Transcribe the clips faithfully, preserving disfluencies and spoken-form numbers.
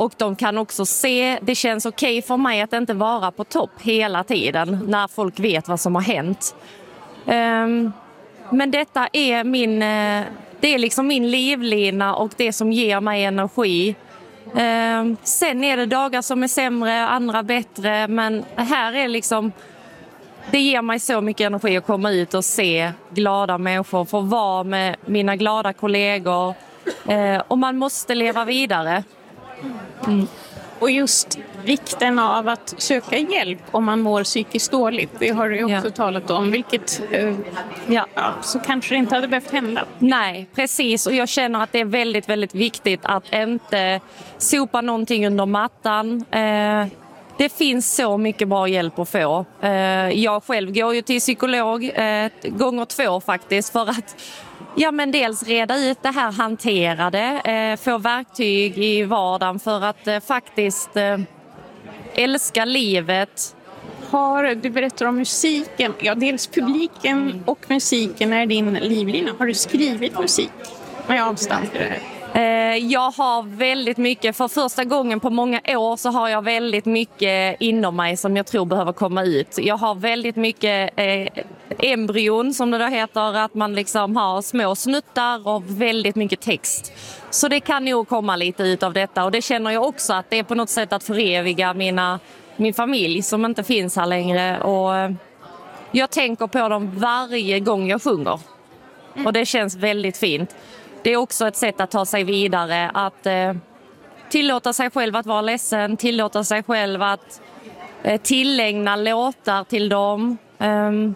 Och de kan också se, det känns okej för mig att inte vara på topp hela tiden när folk vet vad som har hänt. Um, men detta är min, det är liksom min livlina och det som ger mig energi. Um, sen är det dagar som är sämre, andra bättre, men här är liksom, det ger mig så mycket energi att komma ut och se glada människor, få vara med mina glada kollegor, uh, och man måste leva vidare. Mm. Och just vikten av att söka hjälp om man mår psykiskt dåligt, det har du också ja. talat om, vilket eh, ja, så kanske det inte hade behövt hända. Nej, precis, och jag känner att det är väldigt, väldigt viktigt att inte sopa någonting under mattan. Eh, det finns så mycket bra hjälp att få. Eh, jag själv går ju till psykolog eh, gånger två faktiskt för att ja, men dels reda ut det här hanterade, eh, få verktyg i vardagen för att eh, faktiskt eh, älska livet. Har du berättar om musiken, ja dels publiken och musiken är din livlina. Har du skrivit musik med avstamp i det här? Jag har väldigt mycket, för första gången på många år så har jag väldigt mycket inom mig som jag tror behöver komma ut. Jag har väldigt mycket eh, embryon som det då heter, att man liksom har små snuttar och väldigt mycket text. Så det kan nog komma lite ut av detta, och det känner jag också att det är på något sätt att föreviga mina, min familj som inte finns här längre, och jag tänker på dem varje gång jag sjunger och det känns väldigt fint. Det är också ett sätt att ta sig vidare, att eh, tillåta sig själv att vara ledsen, tillåta sig själv att eh, tillägna låtar till dem. Um,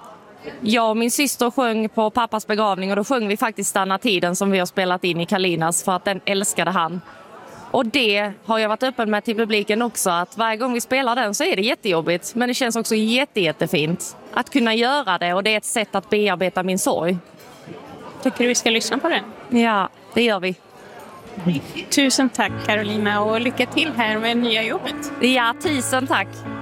jag och min syster sjöng på pappas begravning, och då sjöng vi faktiskt Stanna tiden som vi har spelat in i Kalinas för att den älskade han. Och det har jag varit öppen med till publiken också, att varje gång vi spelar den så är det jättejobbigt, men det känns också jätte, jättefint att kunna göra det, och det är ett sätt att bearbeta min sorg. Tycker du vi ska lyssna på den? Ja, det gör vi. Tusen tack Carolina, och lycka till här med nya jobbet. Ja, tusen tack.